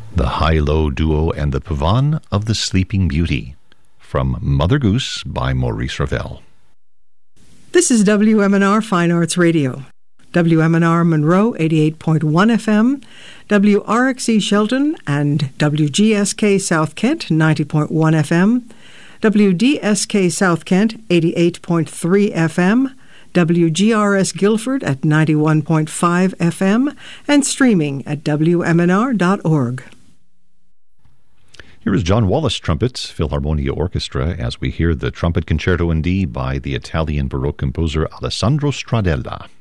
The High-Low Duo and the Pavane of the Sleeping Beauty, from Mother Goose by Maurice Ravel. This is WMNR Fine Arts Radio. WMNR Monroe 88.1 FM, WRXE Shelton and WGSK South Kent 90.1 FM, WDSK South Kent 88.3 FM, WGRS Guilford at 91.5 FM, and streaming at WMNR.org. Here is John Wallace Trumpets Philharmonia Orchestra as we hear the Trumpet Concerto in D by the Italian Baroque composer Alessandro Stradella.